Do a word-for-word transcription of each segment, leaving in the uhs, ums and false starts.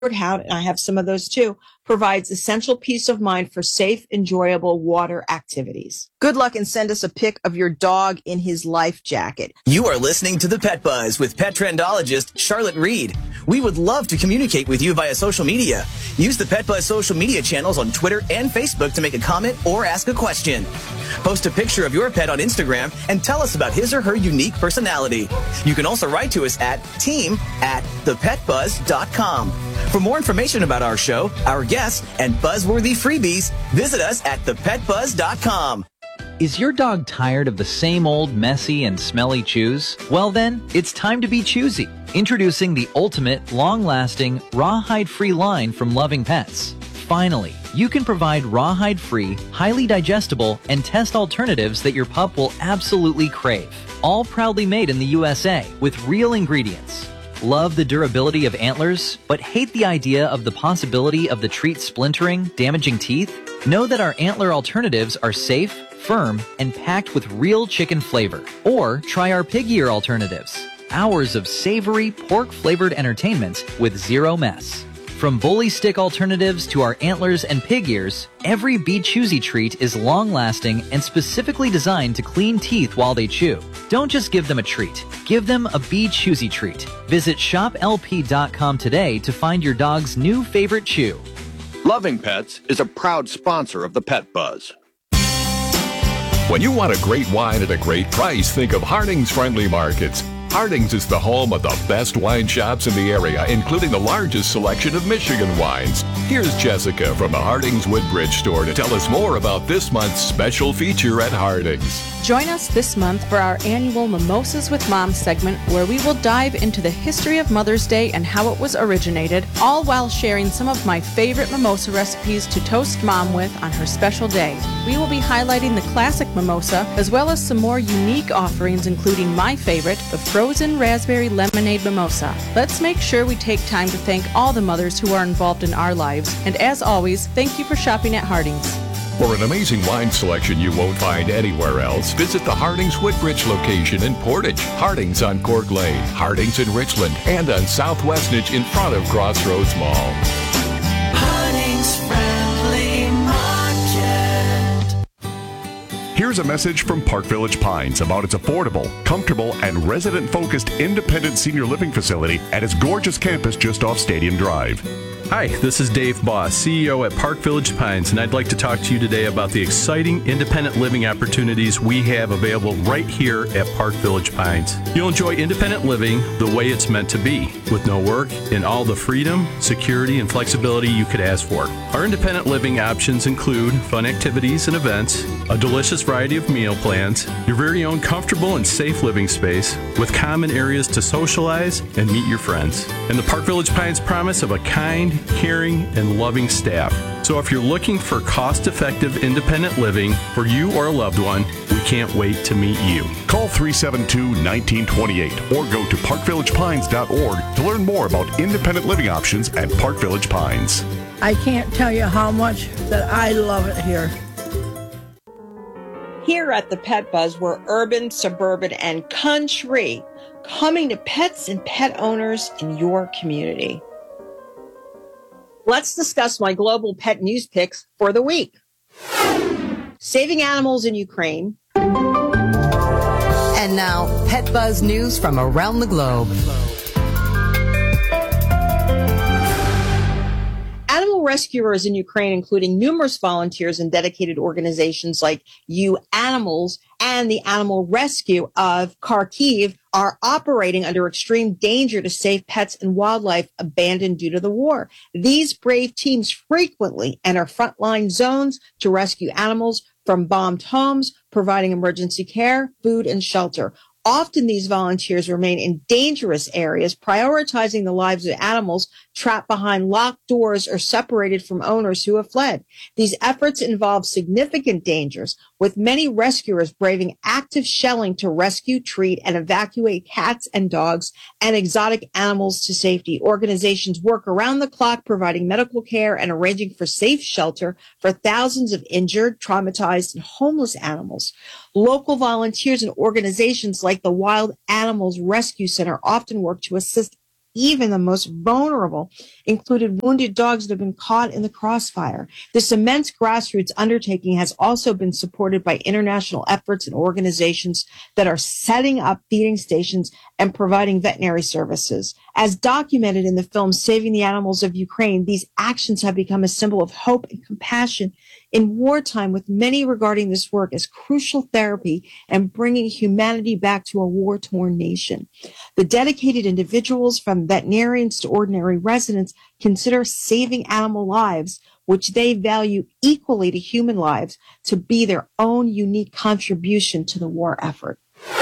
Hound, and I have some of those too, provides essential peace of mind for safe, enjoyable water activities. Good luck and send us a pic of your dog in his life jacket. You are listening to The Pet Buzz with pet trendologist Charlotte Reed. We would love to communicate with you via social media. Use the Pet Buzz social media channels on Twitter and Facebook to make a comment or ask a question. Post a picture of your pet on Instagram and tell us about his or her unique personality. You can also write to us at team at the pet buzz dot com. For more information about our show, our guests, and buzzworthy freebies, visit us at the pet buzz dot com. Is your dog tired of the same old messy and smelly chews? Well then, it's time to be choosy. Introducing the ultimate, long-lasting, rawhide-free line from Loving Pets. Finally, you can provide rawhide-free, highly digestible, and test alternatives that your pup will absolutely crave. All proudly made in the U S A with real ingredients. Love the durability of antlers, but hate the idea of the possibility of the treat splintering, damaging teeth? Know that our antler alternatives are safe, firm, and packed with real chicken flavor. Or try our pig ear alternatives. Hours of savory, pork-flavored entertainment with zero mess. From bully stick alternatives to our antlers and pig ears, every Be Choosy treat is long-lasting and specifically designed to clean teeth while they chew. Don't just give them a treat. Give them a Be Choosy treat. Visit shop L P dot com today to find your dog's new favorite chew. Loving Pets is a proud sponsor of the Pet Buzz. When you want a great wine at a great price, think of Harding's Friendly Markets. Harding's is the home of the best wine shops in the area, including the largest selection of Michigan wines. Here's Jessica from the Harding's Woodbridge store to tell us more about this month's special feature at Harding's. Join us this month for our annual Mimosas with Mom segment, where we will dive into the history of Mother's Day and how it was originated, all while sharing some of my favorite mimosa recipes to toast Mom with on her special day. We will be highlighting the classic mimosa, as well as some more unique offerings, including my favorite, the frozen raspberry lemonade mimosa. Let's make sure we take time to thank all the mothers who are involved in our lives, and as always, thank you for shopping at Harding's. For an amazing wine selection you won't find anywhere else, visit the Harding's Woodbridge location in Portage, Harding's on Cork Lane, Harding's in Richland, and on South Westnedge in front of Crossroads Mall. Harding's Friendly Market. Here's a message from Park Village Pines about its affordable, comfortable, and resident-focused independent senior living facility at its gorgeous campus just off Stadium Drive. Hi, this is Dave Boss, C E O at Park Village Pines, and I'd like to talk to you today about the exciting independent living opportunities we have available right here at Park Village Pines. You'll enjoy independent living the way it's meant to be, with no work and all the freedom, security, and flexibility you could ask for. Our independent living options include fun activities and events, a delicious variety of meal plans, your very own comfortable and safe living space, with common areas to socialize and meet your friends, and the Park Village Pines promise of a kind, caring, and loving staff. So if you're looking for cost-effective independent living for you or a loved one, we can't wait to meet you. Call three seven two, one nine two eight or go to park village pines dot org to learn more about independent living options at Park Village Pines. I can't tell you how much that I love it here. Here at the Pet Buzz, we're urban, suburban, and country, coming to pets and pet owners in your community. Let's discuss my global pet news picks for the week. Saving animals in Ukraine. And now, Pet Buzz news from around the globe. Animal rescuers in Ukraine, including numerous volunteers and dedicated organizations like You Animals and the Animal Rescue of Kharkiv, are operating under extreme danger to save pets and wildlife abandoned due to the war. These brave teams frequently enter frontline zones to rescue animals from bombed homes, providing emergency care, food, and shelter. Often these volunteers remain in dangerous areas, prioritizing the lives of animals trapped behind locked doors or separated from owners who have fled. These efforts involve significant dangers, with many rescuers braving active shelling to rescue, treat, and evacuate cats and dogs and exotic animals to safety. Organizations work around the clock, providing medical care and arranging for safe shelter for thousands of injured, traumatized, and homeless animals. Local volunteers and organizations like the Wild Animals Rescue Center often work to assist even the most vulnerable, included wounded dogs that have been caught in the crossfire. This immense grassroots undertaking has also been supported by international efforts and organizations that are setting up feeding stations and providing veterinary services. As documented in the film Saving the Animals of Ukraine, these actions have become a symbol of hope and compassion in wartime, with many regarding this work as crucial therapy and bringing humanity back to a war-torn nation. The dedicated individuals, from veterinarians to ordinary residents, consider saving animal lives, which they value equally to human lives, to be their own unique contribution to the war effort.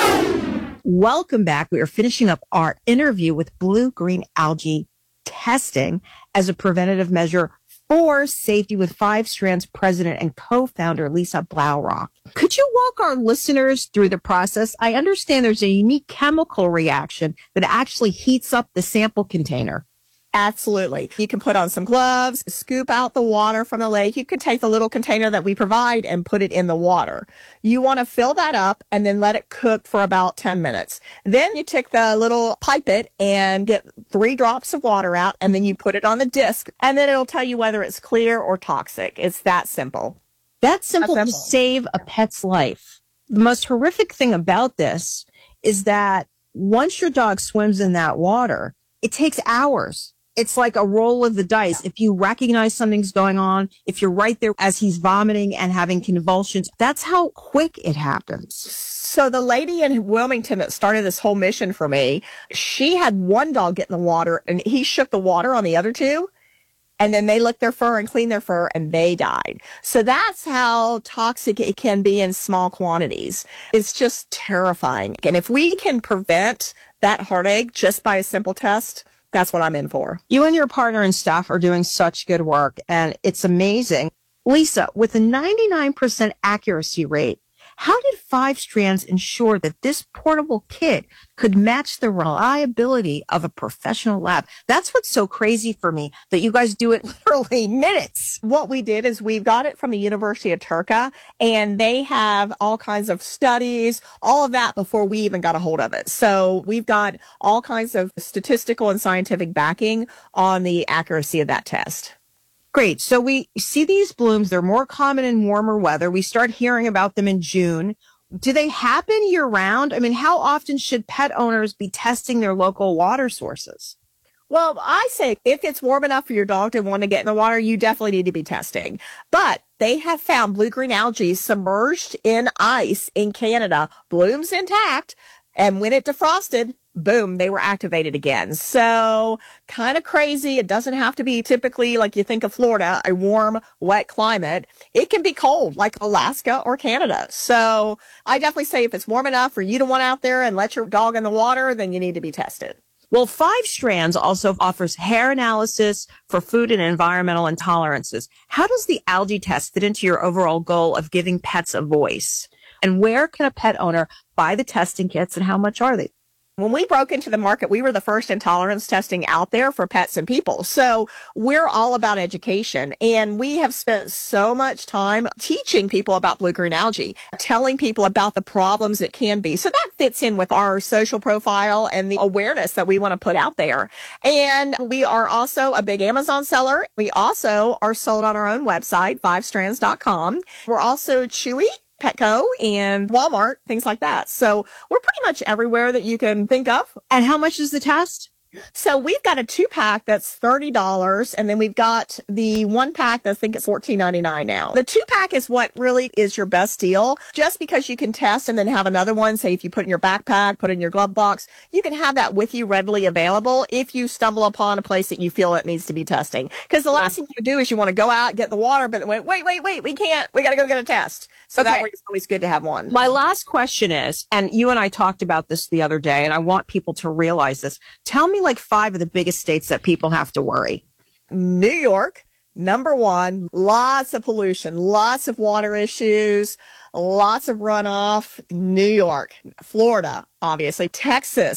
Welcome back. We are finishing up our interview with blue-green algae testing as a preventative measure for safety with Five Strands president and co-founder Lisa Blaurock. Could you walk our listeners through the process? I understand there's a unique chemical reaction that actually heats up the sample container. Absolutely. You can put on some gloves, scoop out the water from the lake. You could take the little container that we provide and put it in the water. You want to fill that up and then let it cook for about ten minutes. Then you take the little pipette and get three drops of water out, and then you put it on the disc, and then it'll tell you whether it's clear or toxic. It's that simple. That's simple, That's to simple. save a pet's life. The most horrific thing about this is that once your dog swims in that water, it takes hours. It's like a roll of the dice. If you recognize something's going on, if you're right there as he's vomiting and having convulsions, that's how quick it happens. So the lady in Wilmington that started this whole mission for me, she had one dog get in the water and he shook the water on the other two. And then they licked their fur and cleaned their fur and they died. So that's how toxic it can be in small quantities. It's just terrifying. And if we can prevent that heartache just by a simple test, that's what I'm in for. You and your partner and staff are doing such good work, and it's amazing. Lisa, with a ninety-nine percent accuracy rate, how did Five Strands ensure that this portable kit could match the reliability of a professional lab? That's what's so crazy for me, that you guys do it literally minutes. What we did is we got it from the University of Turku, and they have all kinds of studies, all of that before we even got a hold of it. So we've got all kinds of statistical and scientific backing on the accuracy of that test. Great. So we see these blooms. They're more common in warmer weather. We start hearing about them in June. Do they happen year round? I mean, how often should pet owners be testing their local water sources? Well, I say if it's warm enough for your dog to want to get in the water, you definitely need to be testing. But they have found blue-green algae submerged in ice in Canada, blooms intact, and when it defrosted, boom, they were activated again. So kind of crazy. It doesn't have to be typically like you think of Florida, a warm, wet climate. It can be cold like Alaska or Canada. So I definitely say if it's warm enough for you to want out there and let your dog in the water, then you need to be tested. Well, Five Strands also offers hair analysis for food and environmental intolerances. How does the algae test fit into your overall goal of giving pets a voice? And where can a pet owner buy the testing kits, and how much are they? When we broke into the market, we were the first intolerance testing out there for pets and people. So we're all about education, and we have spent so much time teaching people about blue-green algae, telling people about the problems it can be. So that fits in with our social profile and the awareness that we want to put out there. And we are also a big Amazon seller. We also are sold on our own website, five strands dot com. We're also Chewy, Petco, and Walmart, things like that. So we're pretty much everywhere that you can think of. And how much is the test? So we've got a two-pack that's thirty dollars, and then we've got the one-pack that I think is fourteen ninety-nine now. The two-pack is what really is your best deal, just because you can test and then have another one. Say if you put in your backpack, put in your glove box, you can have that with you readily available if you stumble upon a place that you feel it needs to be testing. Because the last thing you do is you want to go out, get the water, but wait, wait, wait, wait, we can't. We got to go get a test. So Okay. that way it's always good to have one. My last question is, and you and I talked about this the other day, and I want people to realize this. Tell me like five of the biggest states that people have to worry. New York, number one, lots of pollution, lots of water issues, lots of runoff. New York, Florida, obviously, Texas,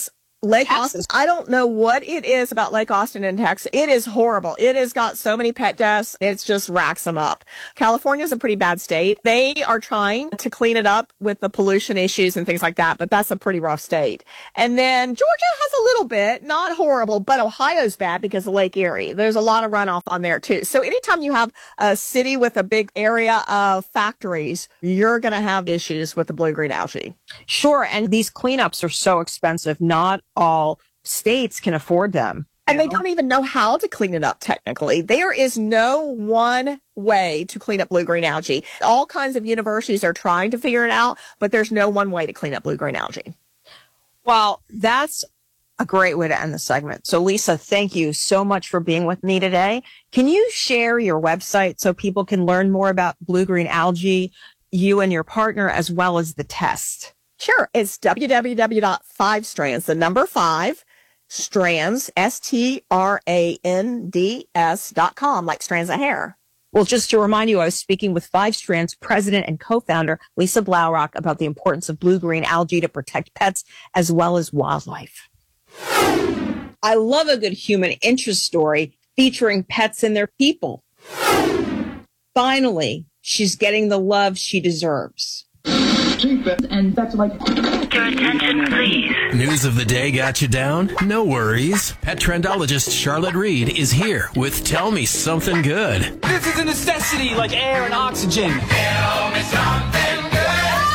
Lake Austin. I don't know what it is about Lake Austin in Texas. It is horrible. It has got so many pet deaths. It's just racks them up. California is a pretty bad state. They are trying to clean it up with the pollution issues and things like that, but that's a pretty rough state. And then Georgia has a little bit, not horrible, but Ohio's bad because of Lake Erie. There's a lot of runoff on there too. So anytime you have a city with a big area of factories, you're going to have issues with the blue-green algae. Sure. And these cleanups are so expensive. Not all states can afford them. And they don't even know how to clean it up technically. There is no one way to clean up blue-green algae. All kinds of universities are trying to figure it out, but there's no one way to clean up blue-green algae. Well, that's a great way to end the segment. So, Lisa, thank you so much for being with me today. Can you share your website so people can learn more about blue-green algae, you and your partner, as well as the test? Sure. It's w w w dot five strands, the number five, strands, S T R A N D S dot com, like strands of hair. Well, just to remind you, I was speaking with Five Strands president and co-founder Lisa Blaurock about the importance of blue-green algae to protect pets as well as wildlife. I love a good human interest story featuring pets and their people. Finally, she's getting the love she deserves. And that's like... Your attention, please. News of the day got you down? No worries. Pet trendologist Charlotte Reed is here with Tell Me Something Good. This is a necessity like air and oxygen. Tell me something good.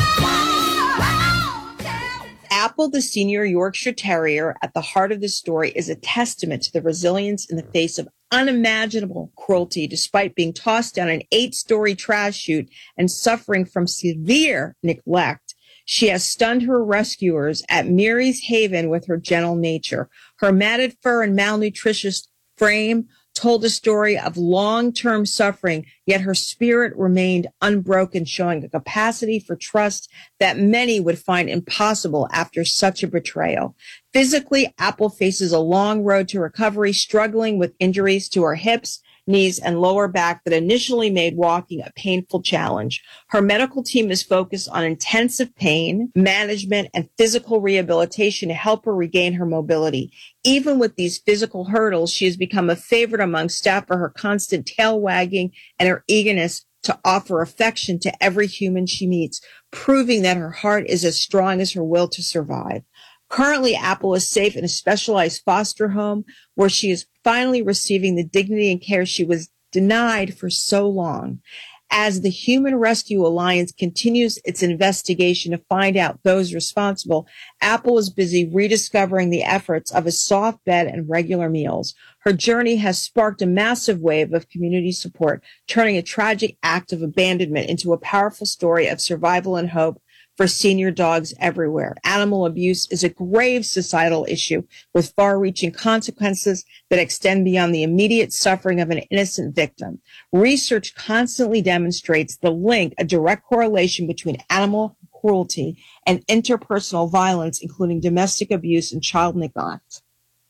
Apple, the senior Yorkshire Terrier, at the heart of this story is a testament to the resilience in the face of unimaginable cruelty, despite being tossed down an eight-story trash chute and suffering from severe neglect. She has stunned her rescuers at Mary's Haven with her gentle nature. Her matted fur and malnutritious frame told a story of long-term suffering, yet her spirit remained unbroken, showing a capacity for trust that many would find impossible after such a betrayal. Physically, Apple faces a long road to recovery, struggling with injuries to her hips, knees, and lower back that initially made walking a painful challenge. Her medical team is focused on intensive pain management and physical rehabilitation to help her regain her mobility. Even with these physical hurdles, she has become a favorite among staff for her constant tail wagging and her eagerness to offer affection to every human she meets, proving that her heart is as strong as her will to survive. Currently, Apple is safe in a specialized foster home where she is finally receiving the dignity and care she was denied for so long. As the Human Rescue Alliance continues its investigation to find out those responsible, Apple is busy rediscovering the efforts of a soft bed and regular meals. Her journey has sparked a massive wave of community support, turning a tragic act of abandonment into a powerful story of survival and hope for senior dogs everywhere. Animal abuse is a grave societal issue with far-reaching consequences that extend beyond the immediate suffering of an innocent victim. Research constantly demonstrates the link, a direct correlation between animal cruelty and interpersonal violence, including domestic abuse and child neglect.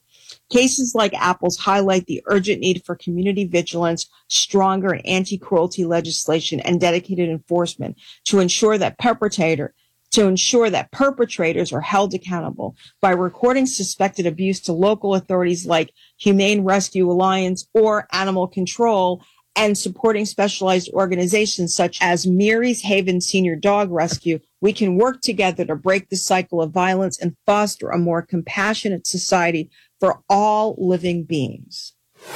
Cases like Apple's highlight the urgent need for community vigilance, stronger anti-cruelty legislation, and dedicated enforcement to ensure that perpetrator, to ensure that perpetrators are held accountable. By recording suspected abuse to local authorities like Humane Rescue Alliance or Animal Control, and supporting specialized organizations such as Mary's Haven Senior Dog Rescue, we can work together to break the cycle of violence and foster a more compassionate society for all living beings.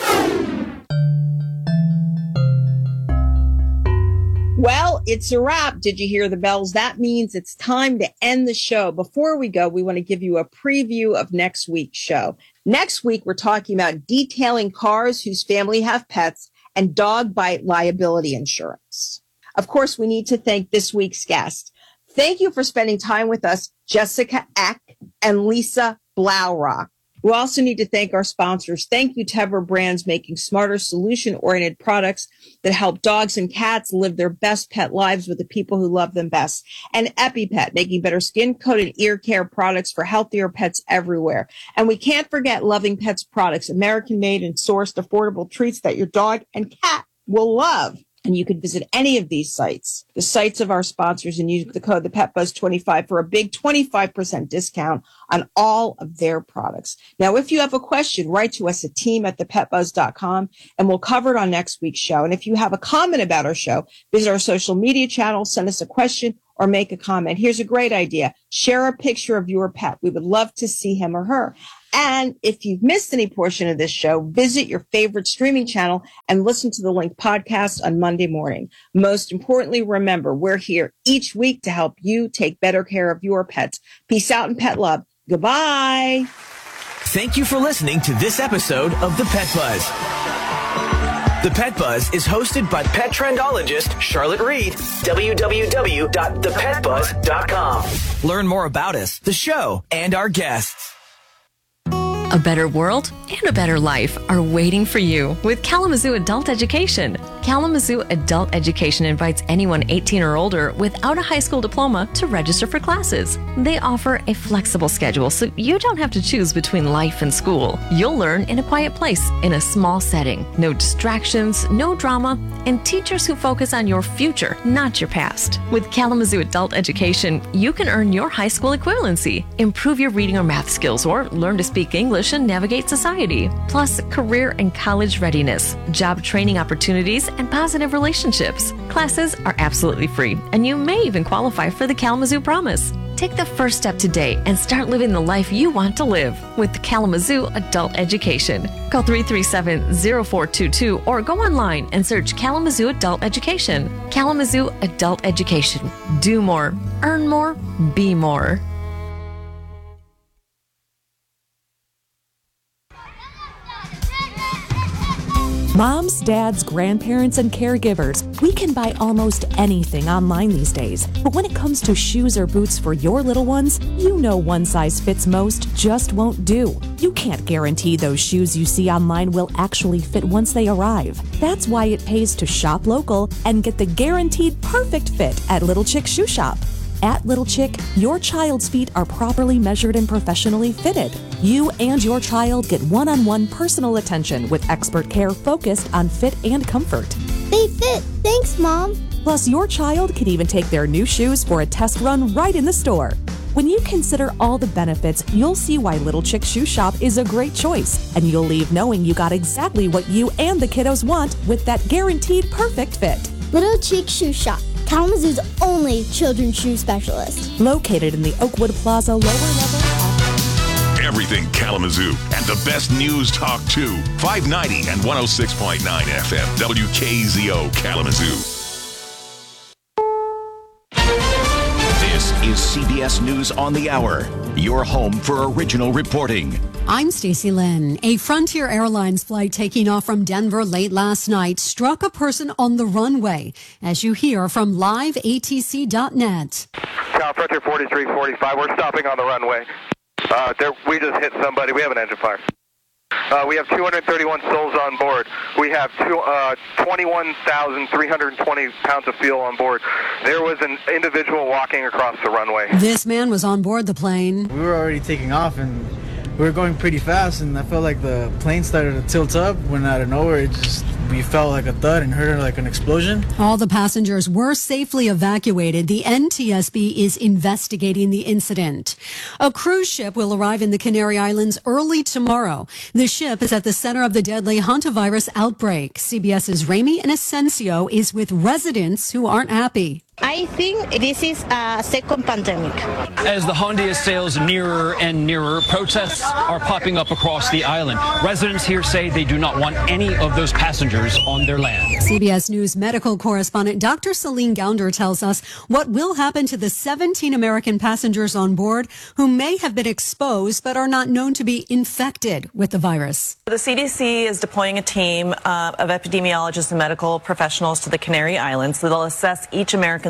Well, it's a wrap. Did you hear the bells? That means it's time to end the show. Before we go, we want to give you a preview of next week's show. Next week, we're talking about detailing cars whose family have pets and dog bite liability insurance. Of course, we need to thank this week's guest. Thank you for spending time with us, Jessica Eck and Lisa Blaurock. We also need to thank our sponsors. Thank you, Tevra Brands, making smarter, solution-oriented products that help dogs and cats live their best pet lives with the people who love them best. And EpiPet, making better skin, coat, and ear care products for healthier pets everywhere. And we can't forget Loving Pets products, American-made and sourced affordable treats that your dog and cat will love. And you can visit any of these sites, the sites of our sponsors, and use the code the Pet Buzz twenty-five for a big twenty-five percent discount on all of their products. Now, if you have a question, write to us at team at the pet buzz dot com and we'll cover it on next week's show. And if you have a comment about our show, visit our social media channels, send us a question or make a comment. Here's a great idea. Share a picture of your pet. We would love to see him or her. And if you've missed any portion of this show, visit your favorite streaming channel and listen to the linked podcast on Monday morning. Most importantly, remember, we're here each week to help you take better care of your pets. Peace out and pet love. Goodbye. Thank you for listening to this episode of The Pet Buzz. The Pet Buzz is hosted by pet trendologist Charlotte Reed. w w w dot the pet buzz dot com. Learn more about us, the show, and our guests. A better world and a better life are waiting for you with Kalamazoo Adult Education. Kalamazoo Adult Education invites anyone eighteen or older without a high school diploma to register for classes. They offer a flexible schedule so you don't have to choose between life and school. You'll learn in a quiet place, in a small setting. No distractions, no drama, and teachers who focus on your future, not your past. With Kalamazoo Adult Education, you can earn your high school equivalency, improve your reading or math skills, or learn to speak English and navigate society. Plus, career and college readiness, job training opportunities, and positive relationships. Classes are absolutely free, and you may even qualify for the Kalamazoo Promise. Take the first step today and start living the life you want to live with Kalamazoo Adult Education. Call three three seven, zero four two two or go online and search Kalamazoo Adult Education. Kalamazoo Adult Education. Do more, earn more, be more. Moms, dads, grandparents, and caregivers, we can buy almost anything online these days. But when it comes to shoes or boots for your little ones, you know one size fits most just won't do. You can't guarantee those shoes you see online will actually fit once they arrive. That's why it pays to shop local and get the guaranteed perfect fit at Little Chick Shoe Shop. At Little Chick, your child's feet are properly measured and professionally fitted. You and your child get one-on-one personal attention with expert care focused on fit and comfort. They fit. Thanks, Mom. Plus, your child can even take their new shoes for a test run right in the store. When you consider all the benefits, you'll see why Little Chick Shoe Shop is a great choice, and you'll leave knowing you got exactly what you and the kiddos want with that guaranteed perfect fit. Little Chick Shoe Shop, Kalamazoo's only children's shoe specialist. Located in the Oakwood Plaza lower level. Everything Kalamazoo and the best news talk too. five ninety and one oh six point nine F M. W K Z O Kalamazoo. This is C B S News on the Hour, your home for original reporting. I'm Stacey Lynn. A Frontier Airlines flight taking off from Denver late last night struck a person on the runway, as you hear from live A T C dot net. Cal Frontier forty-three forty-five, we're stopping on the runway. Uh, there, we just hit somebody. We have an engine fire. Uh, we have two hundred thirty-one souls on board. We have two, uh, twenty-one thousand three hundred twenty pounds of fuel on board. There was an individual walking across the runway. This man was on board the plane. We were already taking off, and we were going pretty fast, and I felt like the plane started to tilt up when out of nowhere it just, we felt like a thud and heard like an explosion. All the passengers were safely evacuated. The N T S B is investigating the incident. A cruise ship will arrive in the Canary Islands early tomorrow. The ship is at the center of the deadly hantavirus outbreak. CBS's Ramy Inocencio is with residents who aren't happy. I think this is a second pandemic. As the Hondia sails nearer and nearer, protests are popping up across the island. Residents here say they do not want any of those passengers on their land. C B S News medical correspondent Doctor Celine Gounder tells us what will happen to the seventeen American passengers on board who may have been exposed but are not known to be infected with the virus. The C D C is deploying a team uh, of epidemiologists and medical professionals to the Canary Islands. They'll assess each American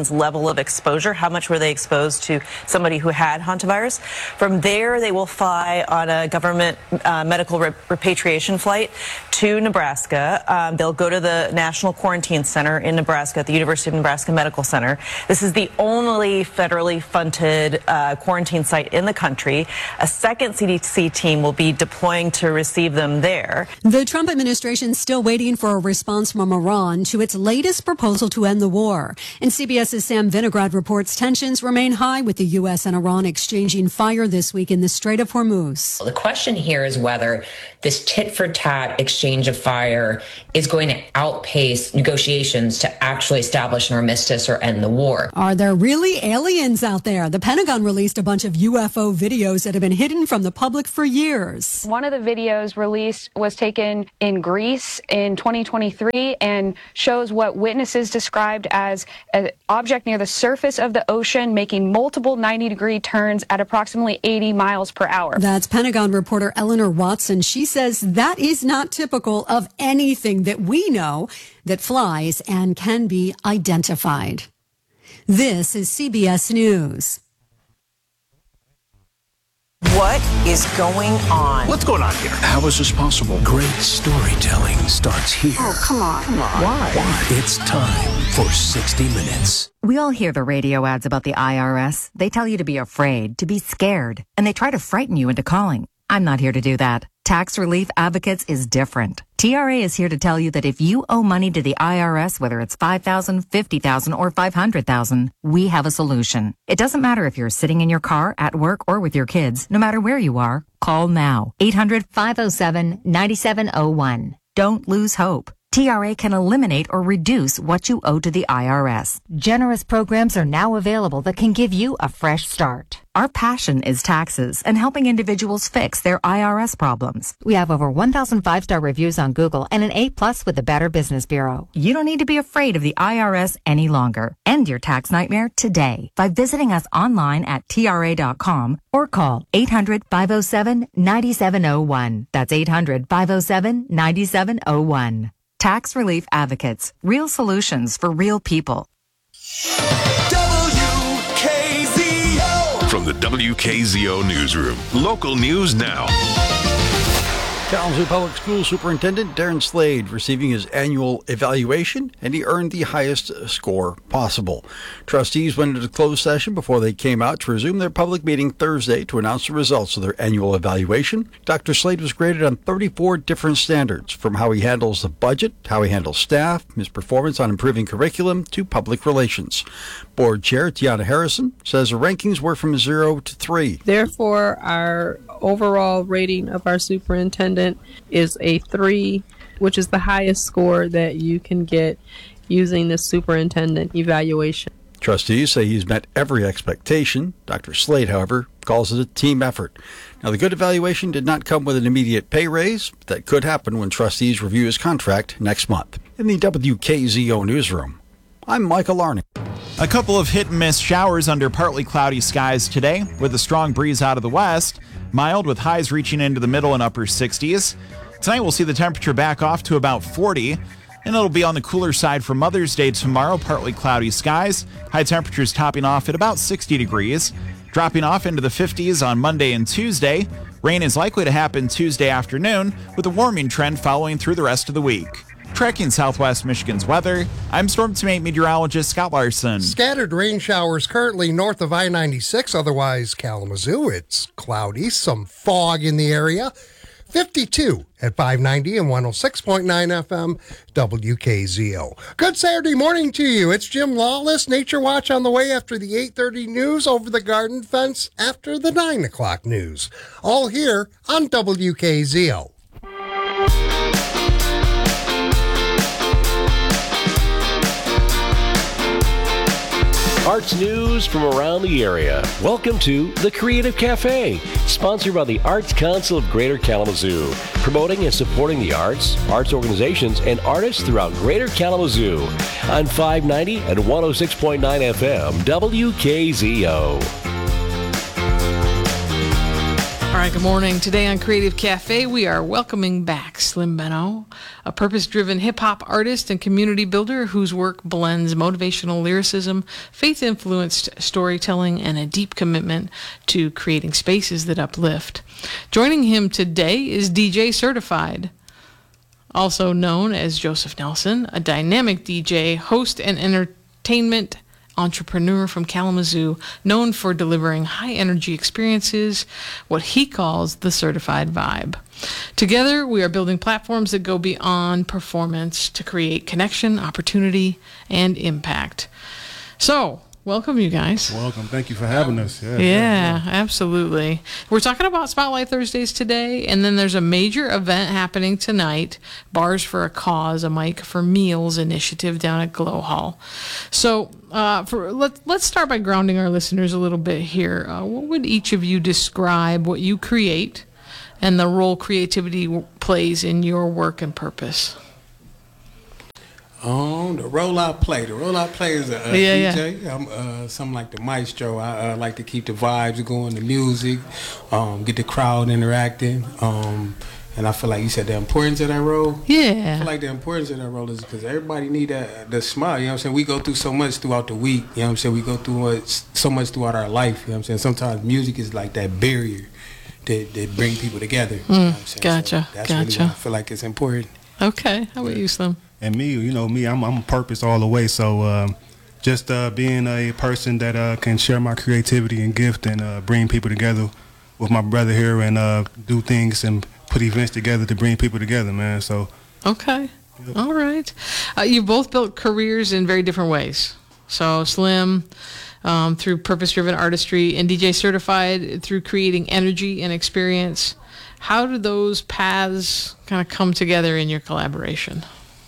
person's level of exposure. How much were they exposed to somebody who had hantavirus? From there, they will fly on a government uh, medical rep- repatriation flight to Nebraska. Um, they'll go to the National Quarantine Center in Nebraska at the University of Nebraska Medical Center. This is the only federally funded uh, quarantine site in the country. A second C D C team will be deploying to receive them there. The Trump administration is still waiting for a response from Iran to its latest proposal to end the war. And CBS's Sam Vinograd reports tensions remain high with the U S and Iran exchanging fire this week in the Strait of Hormuz. The question here is whether this tit-for-tat exchange of fire is going to outpace negotiations to actually establish an armistice or end the war. Are there really aliens out there? The Pentagon released a bunch of U F O videos that have been hidden from the public for years. One of the videos released was taken in Greece in twenty twenty-three and shows what witnesses described as an object near the surface of the ocean making multiple ninety degree turns at approximately eighty miles per hour. That's Pentagon reporter Eleanor Watson. She says that is not typical of anything that we know that flies and can be identified. This is C B S News. What is going on? What's going on here? How is this possible? Great storytelling starts here. Oh, come on. Come on. Why? Why? It's time for sixty minutes. We all hear the radio ads about the I R S. They tell you to be afraid, to be scared, and they try to frighten you into calling. I'm not here to do that. Tax Relief Advocates is different. T R A is here to tell you that if you owe money to the I R S, whether it's five thousand dollars, fifty thousand dollars, or five hundred thousand dollars, we have a solution. It doesn't matter if you're sitting in your car, at work, or with your kids. No matter where you are, call now. eight hundred, five oh seven, nine seven oh one. Don't lose hope. T R A can eliminate or reduce what you owe to the I R S. Generous programs are now available that can give you a fresh start. Our passion is taxes and helping individuals fix their I R S problems. We have over one thousand five-star reviews on Google and an A plus with the Better Business Bureau. You don't need to be afraid of the I R S any longer. End your tax nightmare today by visiting us online at T R A dot com or call eight hundred, five oh seven, nine seven oh one. That's eight hundred, five oh seven, nine seven oh one. Tax Relief Advocates. Real solutions for real people. W K Z O. From the W K Z O Newsroom. Local news now. Kalamazoo Public Schools Superintendent Darren Slade receiving his annual evaluation, and he earned the highest score possible. Trustees went into closed session before they came out to resume their public meeting Thursday to announce the results of their annual evaluation. Doctor Slade was graded on thirty-four different standards, from how he handles the budget, how he handles staff, his performance on improving curriculum, to public relations. Board Chair Tiana Harrison says the rankings were from zero to three. Therefore, our overall rating of our superintendent is a three, which is the highest score that you can get using the superintendent evaluation. Trustees say he's met every expectation. Doctor Slade, however, calls it a team effort. Now, the good evaluation did not come with an immediate pay raise. But that could happen when trustees review his contract next month. In the W K Z O Newsroom, I'm Michael Larney. A couple of hit-and-miss showers under partly cloudy skies today, with a strong breeze out of the west. Mild with highs reaching into the middle and upper sixties. Tonight we'll see the temperature back off to about forty, and it'll be on the cooler side for Mother's Day tomorrow. Partly cloudy skies, high temperatures topping off at about sixty degrees, dropping off into the fifties on Monday and Tuesday. Rain is likely to happen Tuesday afternoon, with a warming trend following through the rest of the week. Tracking Southwest Michigan's weather, I'm Storm Team meteorologist Scott Larson. Scattered rain showers currently north of I ninety-six, otherwise Kalamazoo. It's cloudy, some fog in the area. fifty-two at five ninety and one oh six point nine F M W K Z O. Good Saturday morning to you. It's Jim Lawless. Nature Watch on the way after the eight thirty news, over the garden fence after the nine o'clock news. All here on W K Z O. Arts news from around the area. Welcome to The Creative Cafe, sponsored by the Arts Council of Greater Kalamazoo, promoting and supporting the arts, arts organizations, and artists throughout Greater Kalamazoo on five ninety and one oh six point nine F M W K Z O. All right, good morning. Today on Creative Cafe, we are welcoming back Slim Benno, a purpose-driven hip-hop artist and community builder whose work blends motivational lyricism, faith-influenced storytelling, and a deep commitment to creating spaces that uplift. Joining him today is D J Certified, also known as Joseph Nelson, a dynamic D J, host, and entertainment entrepreneur from Kalamazoo, known for delivering high-energy experiences, what he calls the certified vibe. Together, we are building platforms that go beyond performance to create connection, opportunity, and impact. So, welcome, you guys. Welcome. Thank you for having us. Yeah, yeah, yeah, absolutely. We're talking about Spotlight Thursdays today, and then there's a major event happening tonight, Bars for a Cause, a Mic for Meals initiative down at Glow Hall. So uh, for, let, let's start by grounding our listeners a little bit here. Uh, what would each of you describe what you create and the role creativity w- plays in your work and purpose? Um, the role I play, the role I play is a, a yeah, D J. Yeah. I'm uh, something like the maestro. I uh, like to keep the vibes going, the music, um, get the crowd interacting. Um, and I feel like you said the importance of that role. Yeah. I feel like the importance of that role is because everybody need that the smile. You know what I'm saying? We go through so much throughout the week. You know what I'm saying? We go through much, so much throughout our life. You know what I'm saying? Sometimes music is like that barrier that, that bring people together. Mm, you know what I'm saying? gotcha. So that's gotcha. really why I feel like it's important. Okay. How about you, Slim? And me, you know, me, I'm, I'm a purpose all the way. So um, just uh, being a person that uh, can share my creativity and gift and uh, bring people together with my brother here and uh, do things and put events together to bring people together, man. So okay, yep. All right. Uh, you both built careers in very different ways. So Slim um, through purpose-driven artistry, and D J Certified through creating energy and experience. How do those paths kind of come together in your collaboration?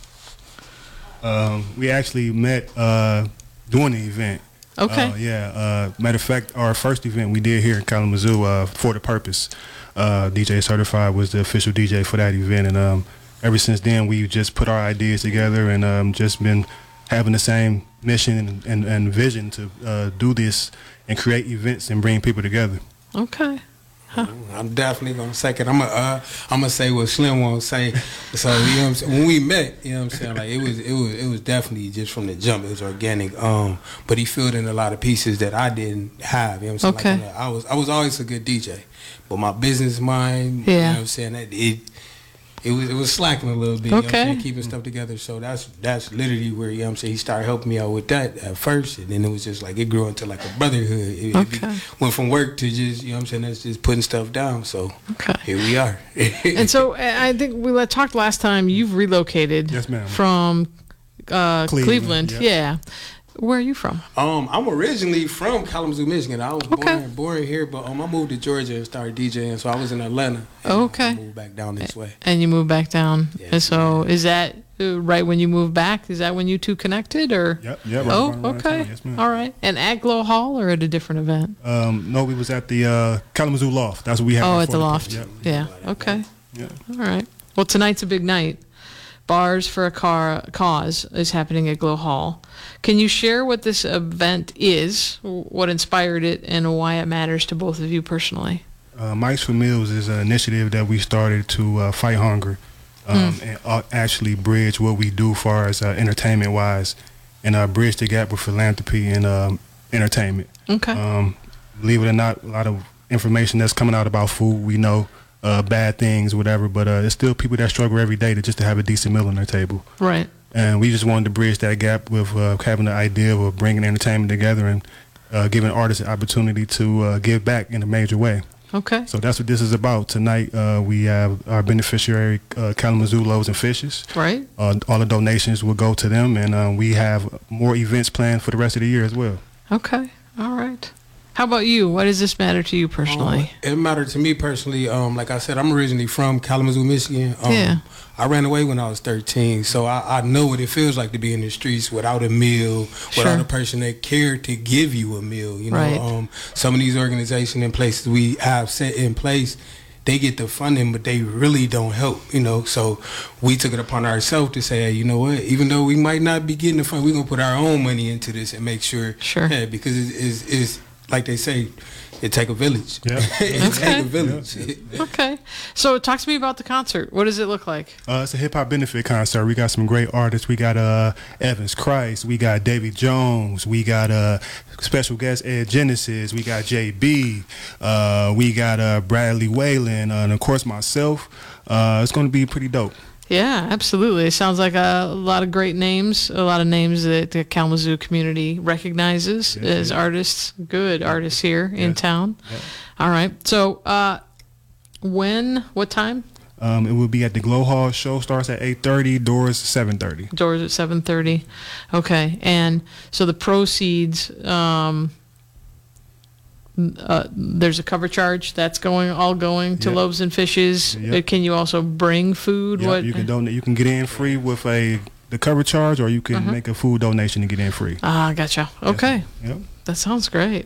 Um, we actually met uh, doing the event. Okay. Uh, yeah. Uh, matter of fact, our first event we did here in Kalamazoo uh, for the purpose. Uh, D J Certified was the official D J for that event, and um, ever since then we've just put our ideas together and um, just been having the same mission and, and, and vision to uh, do this and create events and bring people together. Okay. Huh. I'm definitely gonna second. I'm gonna uh, I'm gonna say what Slim won't say. So you know what I'm saying? When we met, you know what I'm saying, like it was it was it was definitely just from the jump. It was organic. Um, but he filled in a lot of pieces that I didn't have. You know what I'm saying? Okay. Like, I was I was always a good D J, but my business mind, yeah. you know what I'm saying, that it it was it was slacking a little bit. You okay. know what I'm saying? Keeping stuff together. So that's that's literally where, you know what I'm saying, he started helping me out with that at first, and then it was just like it grew into like a brotherhood. It, okay. it went from work to just, you know what I'm saying, that's just putting stuff down. So okay. here we are. And so I think we talked last time, you've relocated yes, ma'am. from uh, Cleveland. Cleveland. Yep. Yeah. Where are you from? Um, I'm originally from Kalamazoo, Michigan. I was okay. born born here, but um, I moved to Georgia and started DJing. So I was in Atlanta. Okay. I moved back down this way. And you moved back down. Yeah, and so is that uh, right when you moved back? Is that when you two connected, or? Yep. Yep. Oh, right, right, okay. Right, yes, ma'am. All right. And at Glow Hall or at a different event? Um, no, we was at the uh, Kalamazoo Loft. That's what we had. Oh, at the Loft. Yep. Yeah. Okay. Yeah. All right. Well, tonight's a big night. Bars for a car, Cause is happening at Glow Hall. Can you share what this event is, what inspired it, and why it matters to both of you personally? Uh, Mics for Meals is an initiative that we started to uh, fight hunger um, mm. and uh, actually bridge what we do as far as uh, entertainment-wise and uh, bridge the gap with philanthropy and um, entertainment. Okay. Um, believe it or not, a lot of information that's coming out about food, we know uh, bad things, whatever, but uh, there's still people that struggle every day to just to have a decent meal on their table. Right. And we just wanted to bridge that gap with uh, having the idea of bringing entertainment together and uh, giving artists an opportunity to uh, give back in a major way. Okay. So that's what this is about. Tonight uh, we have our beneficiary, uh, Kalamazoo Loaves and Fishes. Right. Uh, all the donations will go to them, and uh, we have more events planned for the rest of the year as well. Okay. All right. How about you? Why does this matter to you personally? Um, it mattered to me personally. Um, like I said, I'm originally from Kalamazoo, Michigan. Um, yeah. I ran away when I was thirteen, so I, I know what it feels like to be in the streets without a meal, sure. without a person that cared to give you a meal. You know, right. um, some of these organizations and places we have set in place, they get the funding, but they really don't help, you know. So we took it upon ourselves to say, hey, you know what, even though we might not be getting the fund, we're going to put our own money into this and make sure. Sure. Yeah, because it's, it's, it's like they say, it take a village. Yeah. it Okay. take a village. Okay. So talk to me about the concert. What does it look like? Uh, it's a hip hop benefit concert. We got some great artists. We got uh, Evans Christ. We got Davy Jones. We got uh, special guest Ed Genesis. We got J B. Uh, we got uh, Bradley Whalen. Uh, and of course myself. Uh, it's going to be pretty dope. Yeah, absolutely. It sounds like a, a lot of great names, a lot of names that the Kalamazoo community recognizes Yeah, as yeah. artists, good artists here in Yeah. town. Yeah. All right. So uh, when, what time? Um, it will be at the Glow Hall. Show starts at eight thirty. Doors seven thirty. Doors at seven thirty. Okay. And so the proceeds, um, uh, there's a cover charge that's going, all going to Yep. Loaves and Fishes. Yep. Uh, Can you also bring food? Yep, What? you can donate. You can get in free with a the cover charge, or you can Uh-huh. make a food donation to get in free. Ah, gotcha. Okay. Yep. That sounds great.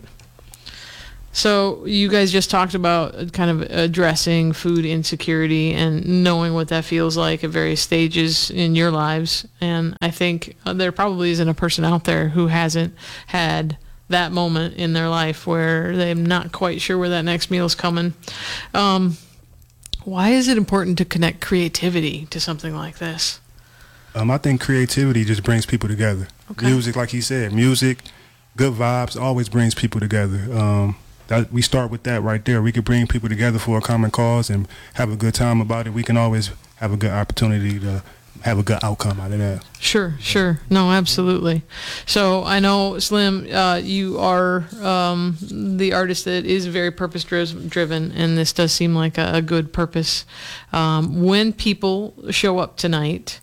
So you guys just talked about kind of addressing food insecurity and knowing what that feels like at various stages in your lives. And I think uh, there probably isn't a person out there who hasn't had that moment in their life where they're not quite sure where that next meal's coming. Um, why is it important to connect creativity to something like this? Um, I think creativity just brings people together. Okay. Music, like he said, music, good vibes always brings people together. Um, that, we start with that right there. We could bring people together for a common cause and have a good time about it. We can always have a good opportunity to have a good outcome out of that. Sure, sure. No, absolutely. So I know, Slim, uh, you are um, the artist that is very purpose driven, and this does seem like a, a good purpose. Um, when people show up tonight,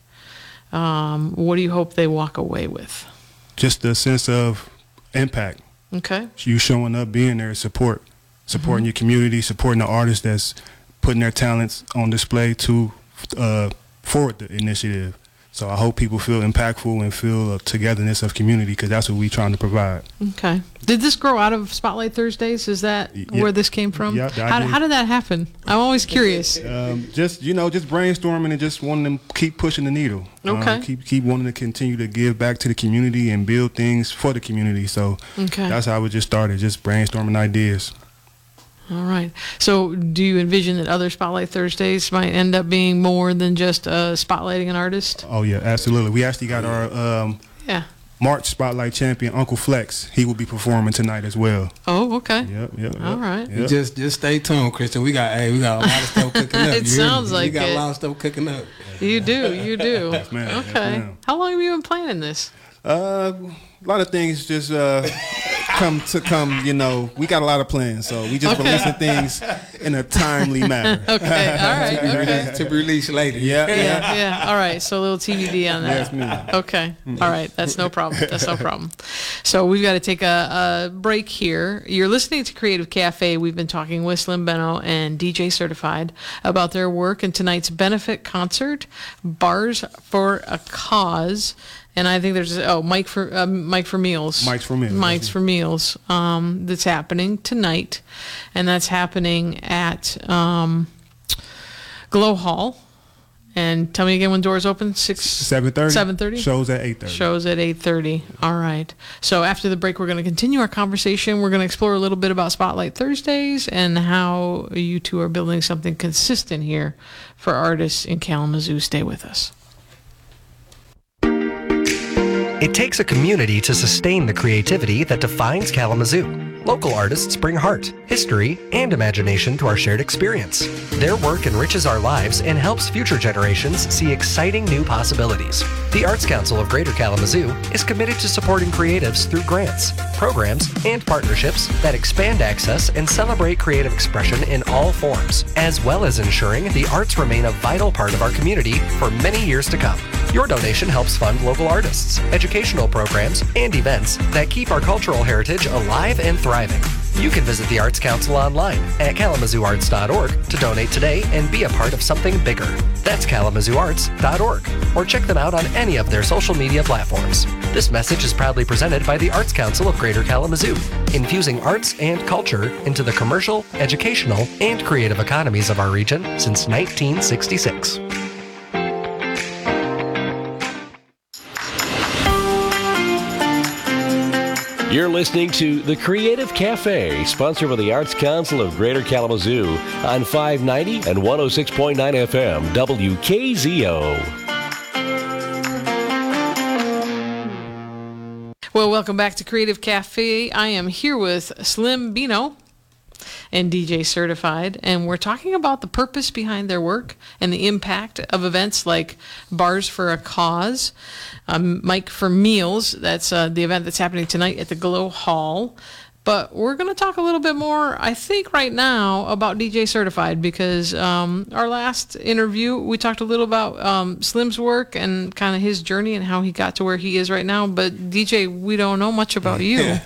um, what do you hope they walk away with? Just a sense of impact. Okay. You showing up, being there, support, supporting Mhm. your community, supporting the artists that's putting their talents on display to uh, forward the initiative. So I hope people feel impactful and feel a togetherness of community, because that's what we're trying to provide. Okay. Did this grow out of Spotlight Thursdays? Is that yeah. where this came from? Yeah, the how, idea- how did that happen? I'm always curious. Um, just you know, just brainstorming and just wanting to keep pushing the needle. Okay. Um, keep keep wanting to continue to give back to the community and build things for the community. So Okay. that's how it just started, just brainstorming ideas. All right. So do you envision that other Spotlight Thursdays might end up being more than just uh, spotlighting an artist? Oh yeah, absolutely. We actually got our um, Yeah. March Spotlight champion, Uncle Flex. He will be performing tonight as well. Oh, okay. Yep, yep. All right. Yep. Just just stay tuned, Christian. We got hey, we got a lot of stuff cooking up. It You hear me? sounds like we got it. a lot of stuff cooking up. You do. You do. Yes, ma'am. Yes, Okay. ma'am. How long have you been planning this? Uh, a lot of things just uh, come to come. You know, we got a lot of plans, so we just Okay. releasing things in a timely manner. Okay. All right. to, be Okay. released, to be released later. Yeah, Yeah. Yeah. All right. So a little T B D on that. Yes, ma'am. Okay. All right. That's no problem. That's no problem. So we've got to take a, a break here. You're listening to Creative Cafe. We've been talking with Slim Benno and D J Certified about their work in tonight's benefit concert, Bars for a Cause. And I think there's oh Mike for uh, Mike for Meals. Mike's for Meals. Mike's for Meals. Um, that's happening tonight, and that's happening at um, Glow Hall. And tell me again when doors open. Six. Seven thirty. Seven thirty. Shows at eight thirty. Shows at eight thirty. All right. So after the break, we're going to continue our conversation. We're going to explore a little bit about Spotlight Thursdays and how you two are building something consistent here for artists in Kalamazoo. Stay with us. It takes a community to sustain the creativity that defines Kalamazoo. Local artists bring heart, history, and imagination to our shared experience. Their work enriches our lives and helps future generations see exciting new possibilities. The Arts Council of Greater Kalamazoo is committed to supporting creatives through grants, programs, and partnerships that expand access and celebrate creative expression in all forms, as well as ensuring the arts remain a vital part of our community for many years to come. Your donation helps fund local artists, educational programs, and events that keep our cultural heritage alive and thriving. You can visit the Arts Council online at kalamazoo arts dot org to donate today and be a part of something bigger. That's kalamazoo arts dot org, or check them out on any of their social media platforms. This message is proudly presented by the Arts Council of Greater Kalamazoo, infusing arts and culture into the commercial, educational, and creative economies of our region since nineteen sixty-six. You're listening to The Creative Cafe, sponsored by the Arts Council of Greater Kalamazoo on five ninety and one oh six point nine F M W K Z O. Well, welcome back to Creative Cafe. I am here with Slim Bino and D J Certified, and we're talking about the purpose behind their work and the impact of events like Bars for a Cause, um, Mike for Meals. That's uh, the event that's happening tonight at the Glow Hall. But we're going to talk a little bit more, I think, right now about D J Certified, because um, our last interview, we talked a little about um, Slim's work and kind of his journey and how he got to where he is right now. But D J, we don't know much about you.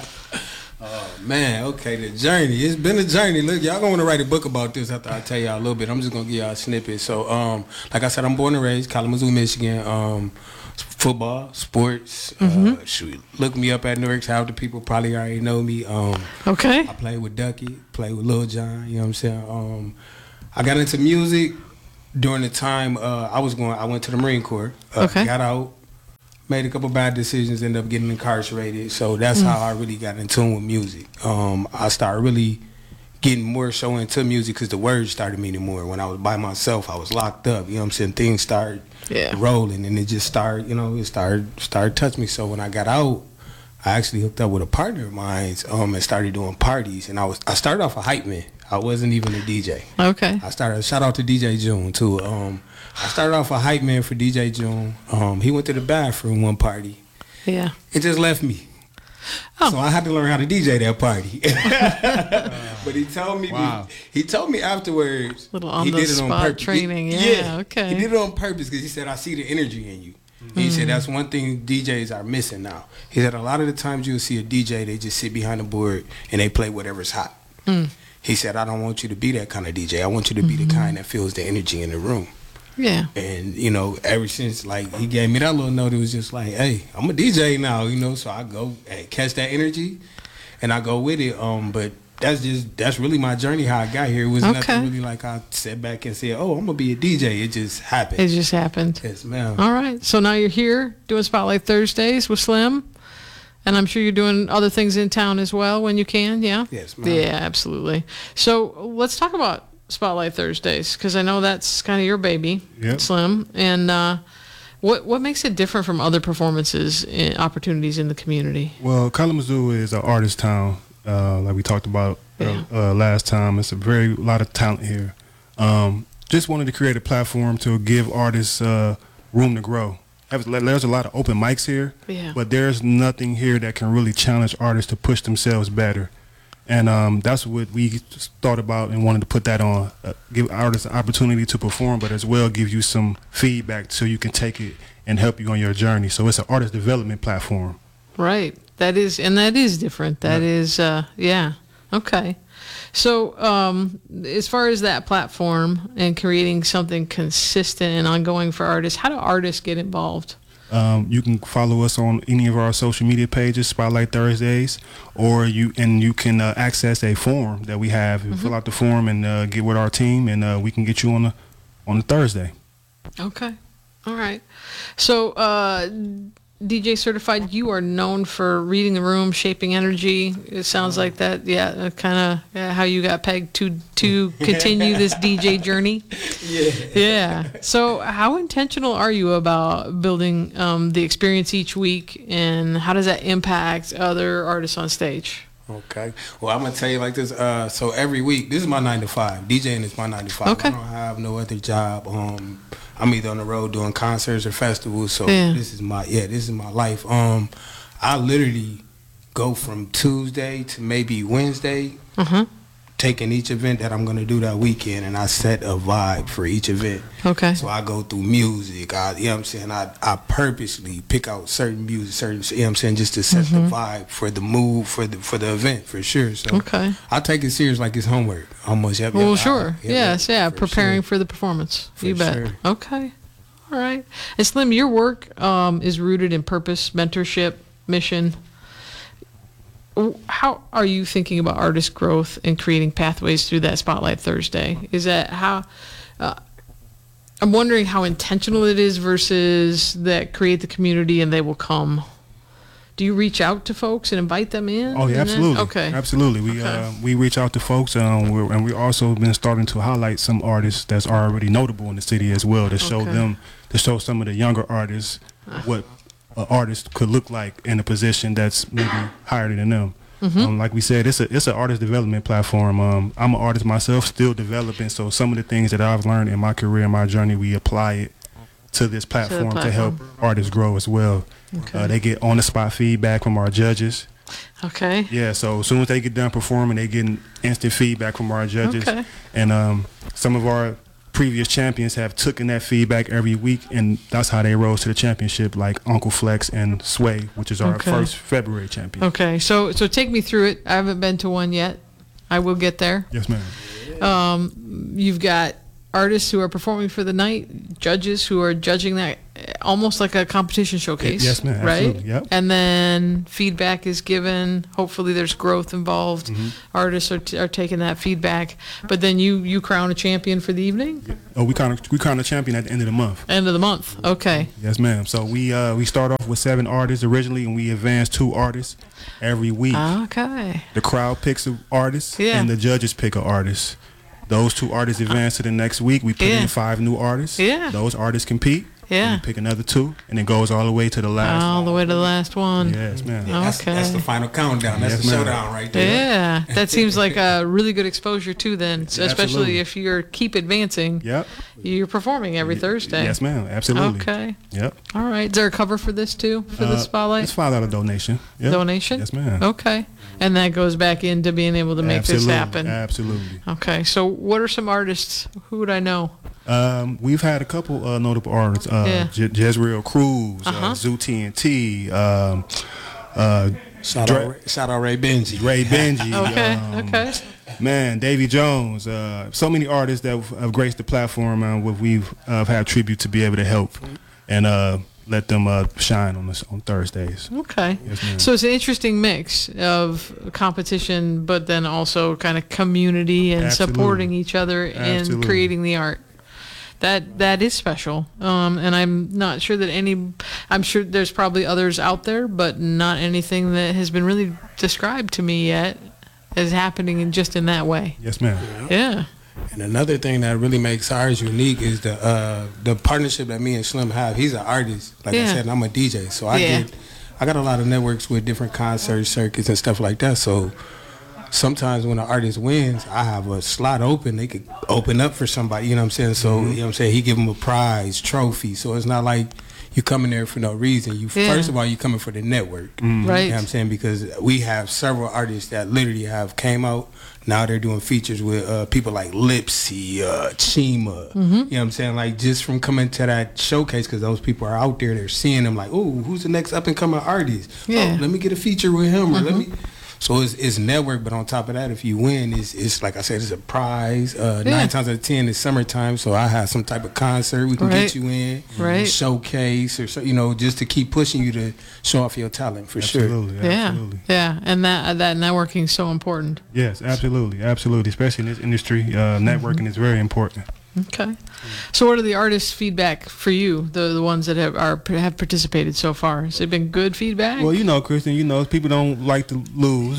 Oh, man, okay, the journey. It's been a journey. Look, y'all gonna want to write a book about this after I tell y'all a little bit. I'm just gonna give y'all a snippet. So, um, like I said, I'm born and raised Kalamazoo, Michigan. Um, football, sports. Mm-hmm. Uh, shoot, look me up at Newark. Half the people probably already know me. Um, okay. I played with Ducky, played with Lil Jon. You know what I'm saying? Um, I got into music during the time uh, I was going. I went to the Marine Corps. Uh, okay. Got out. Made a couple bad decisions, ended up getting incarcerated. So that's Mm. how I really got in tune with music. Um, I started really getting more so into music because the words started meaning more. When I was by myself, I was locked up. You know what I'm saying? Things started yeah. rolling, and it just started, you know, it started started touching me. So when I got out, I actually hooked up with a partner of mine um, and started doing parties. And I was I started off a hype man. I wasn't even a D J. Okay. I started, shout out to D J June too. Um, I started off a hype man for D J June. Um, he went to the bathroom one party. Yeah. It just left me. Oh. So I had to learn how to D J that party. But he told me, Wow. he told me afterwards. Little on he the did it on spot purpose. training. He- Yeah, okay. He did it on purpose because he said, I see the energy in you. Mm-hmm. He said that's one thing D Js are missing now. He said a lot of the times you'll see a D J, they just sit behind the board and they play whatever's hot. Mm. He said, I don't want you to be that kind of D J. I want you to be the kind that feels the energy in the room. Yeah. And, you know, ever since, like, he gave me that little note, it was just like, hey, I'm a D J now, you know, so I go hey, catch that energy and I go with it. Um, But that's just, that's really my journey, how I got here. It was Okay. nothing really like I sat back and said, oh, I'm going to be a D J. It just happened. It just happened. Yes, ma'am. All right. So now you're here doing Spotlight Thursdays with Slim. And I'm sure you're doing other things in town as well when you can, yeah? Yes, ma'am. Yeah, absolutely. So let's talk about Spotlight Thursdays, because I know that's kind of your baby, Yep. Slim. And uh, what what makes it different from other performances and opportunities in the community? Well, Kalamazoo is an artist town, uh, like we talked about Yeah. uh, last time. It's a very lot of talent here. Um, just wanted to create a platform to give artists uh, room to grow. There's a lot of open mics here, Yeah. but there's nothing here that can really challenge artists to push themselves better. And um, that's what we thought about and wanted to put that on. Uh, give artists an opportunity to perform, but as well give you some feedback so you can take it and help you on your journey. So it's an artist development platform. Right. That is, and that is different. That Yeah. is, uh, yeah. Okay. So, um, as far as that platform and creating something consistent and ongoing for artists, how do artists get involved? Um, you can follow us on any of our social media pages, Spotlight Thursdays, or you and you can uh, access a form that we have. You Mhm. fill out the form and uh, get with our team, and uh, we can get you on the on the Thursday. Okay. All right. So, uh, D J Certified, you are known for reading the room, shaping energy. It sounds like that, yeah, kind of yeah, how you got pegged to to continue this D J journey. Yeah. Yeah. So, how intentional are you about building um, the experience each week, and how does that impact other artists on stage? Okay. Well, I'm gonna tell you like this. Uh, so every week, this is my nine to five. DJing is my nine to five. Okay. I don't have no other job. Um, I'm either on the road doing concerts or festivals. So Yeah. this is my yeah, this is my life. Um, I literally go from Tuesday to maybe Wednesday, Uh-huh. taking each event that I'm gonna do that weekend, and I set a vibe for each event. Okay. So I go through music. I, you know what I'm saying? I, I purposely pick out certain music, certain, you know what I'm saying, just to set Mhm. the vibe for the mood, for the for the event, for sure. So Okay. I take it serious like it's homework, almost. Yep, Well, yep, sure. I- yep, yes, yep, yeah. for Preparing sure. for the performance. For you bet. sure. Okay. All right. And Slim, your work um, is rooted in purpose, mentorship, mission. W- How are you thinking about artist growth and creating pathways through that Spotlight Thursday? Is that how? Uh, I'm wondering how intentional it is versus that create the community and they will come do you reach out to folks and invite them in? Oh, yeah, And then- absolutely. Okay. Absolutely. We Okay. uh, we reach out to folks, um, we're, and we also been starting to highlight some artists that's already notable in the city as well to show Okay. them, to show some of the younger artists what an artist could look like in a position that's maybe higher than them. Mhm. Um, like we said, it's a it's an artist development platform. Um, I'm an artist myself, still developing. So some of the things that I've learned in my career, in my journey, we apply it to this platform to, help platform. artists grow as well. Okay. Uh, they get on the spot feedback from our judges. Okay. Yeah, so as soon as they get done performing, they getting instant feedback from our judges. Okay. And um, some of our previous champions have taken that feedback every week, and that's how they rose to the championship, like Uncle Flex and Sway, which is our Okay. first February champion. Okay. So so take me through it. I haven't been to one yet. I will get there. Yes, ma'am. Um, you've got artists who are performing for the night, judges who are judging that, uh, almost like a competition showcase. Yes, ma'am, Right. absolutely, yep. And then feedback is given. Hopefully, there's growth involved. Mm-hmm. Artists are, t- are taking that feedback. But then you you crown a champion for the evening. Oh, we kind of we crown a champion at the end of the month. End of the month. Okay. Yes, ma'am. So we uh, we start off with seven artists originally, and we advance two artists every week. Okay. The crowd picks an artist, Yeah. and the judges pick an artist. Those two artists advance to the next week. We put Yeah. in five new artists. Yeah. Those artists compete. Yeah. And we pick another two, and it goes all the way to the last. All the way to the last one. Yes, ma'am. Yeah, that's, Okay. that's the final countdown. That's Yes, the ma'am. showdown right there. Yeah, that seems like a really good exposure too. Then, so Yeah, especially absolutely. if you're keep advancing. Yep. You're performing every Thursday. Yes, ma'am. Absolutely. Okay. Yep. All right. Is there a cover for this too? For the Uh, spotlight? It's five dollar donation. Yep. Donation? Yes, ma'am. Okay. And that goes back into being able to make Absolutely. this happen. Absolutely. Okay. So, what are some artists? Who would I know? Um, we've had a couple uh, notable artists. Uh, Yeah. Je- Jezreel Cruz, Uh-huh. uh, Zoo T N T, um, uh, Shout Dre- out, Ray- shout out Ray Benji. Ray Benji. Okay. um, okay. Man, Davy Jones. Uh, so many artists that have have graced the platform, and uh, we've uh, had tribute to be able to help and uh, let them uh, shine on this on Thursdays. Okay. Yes, ma'am. So it's an interesting mix of competition, but then also kind of community and Absolutely. supporting each other in Absolutely. creating the art. That that is special, um, and I'm not sure that any. I'm sure there's probably others out there, but not anything that has been really described to me yet as happening in just in that way. Yes, ma'am. Yeah. And another thing that really makes ours unique is the uh, the partnership that me and Slim have. He's an artist, like I Yeah. said, and I'm a D J. So I Yeah. get, I got a lot of networks with different concert circuits and stuff like that. So sometimes when an artist wins, I have a slot open. They could open up for somebody. You know what I'm saying? So you know what I'm saying. He give them a prize, trophy. So it's not like you coming there for no reason. You Yeah. first of all, you coming for the network. Right. You know what I'm saying? Because we have several artists that literally have came out. Now they're doing features with uh, people like Lipsy, uh, Chima. Mhm. You know what I'm saying? Like just from coming to that showcase, because those people are out there, they're seeing them like, oh, who's the next up and coming artist? Yeah. Oh, let me get a feature with him, or let Mhm. me. So it's, it's network, but on top of that, if you win, it's, it's like I said, it's a prize. Uh, Yeah. Nine times out of ten, it's summertime, so I have some type of concert we can Right. get you in, Right. showcase, or so, you know, just to keep pushing you to show off your talent for sure. Absolutely. Yeah. Absolutely. Yeah. And that that networking is so important. Yes, absolutely, absolutely. Especially in this industry, uh, networking is very important. Okay. So, what are the artists' feedback for you? The the ones that have are have participated so far. Has it been good feedback? Well, you know, Kristen, you know, people don't like to lose.